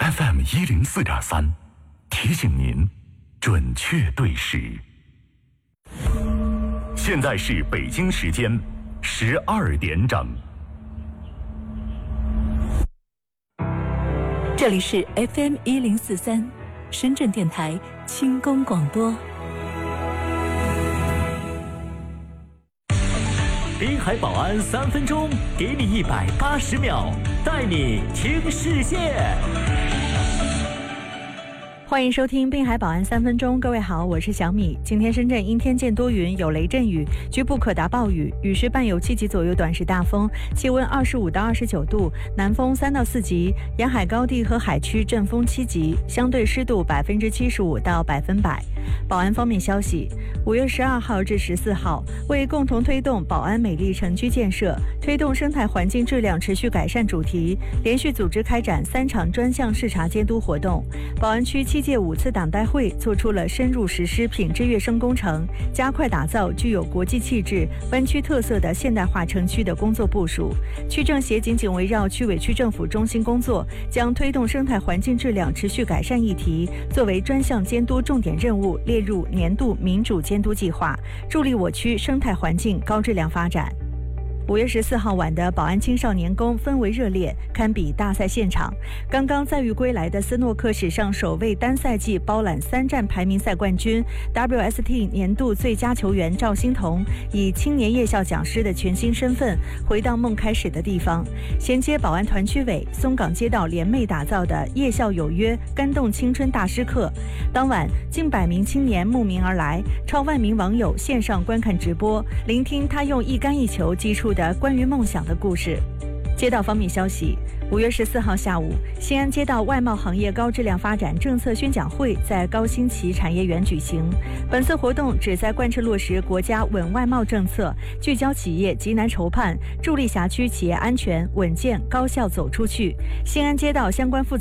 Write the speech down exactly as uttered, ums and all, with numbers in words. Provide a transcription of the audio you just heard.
F M 一零四点三，提醒您准确对时。现在是北京时间十二点整。 这里是 F M 一零四三，深圳电台轻功广播。 滨海保安三分钟，给你一百八十秒，带你听世界。 欢迎收听滨海保安三分钟，各位好，我是小米。今天深圳阴天见多云，有雷阵雨，局部可达暴雨，雨势伴有七级左右短时大风，气温二十五到二十九度，南风三到四级，沿海高地和海区阵风七级，相对湿度百分之七十五到百分百。保安方面消息，五月十二号至十四号，为共同推动保安美丽城区建设，推动生态环境质量持续改善主题，连续组织开展三场专项视察监督活动。宝安区七届五次党代会做出了深入实施品质跃升工程，加快打造具有国际气质、湾区特色的现代化城区的工作部署。区政协紧紧围绕区委区政府中心工作，将推动生态环境质量持续改善议题作为专项监督重点任务列入年度民主监督计划，助力我区生态环境高质量发展。五月十四号晚的保安青少年宫氛围热烈，堪比大赛现场。刚刚载誉归来的斯诺克史上首位单赛季包揽三站排名赛冠军 W S T 年度最佳球员赵欣彤，以青年夜校讲师的全新身份回到梦开始的地方，衔接保安团区委、松岗街道联袂打造的夜校有约感动青春大师课。当晚近百名青年慕名而来，超万名网友线上观看直播，聆听他用一杆一球击出的关于梦想的故事。街道方面消息，五月十四号下午，西安街道外贸行业高质量发展政策宣讲会在高新旗产业园举行。本次活动旨在贯彻落实国家稳外贸政策，聚焦企业急难筹盼，助力辖区企业安全稳健高效走出去。西安街道相关负责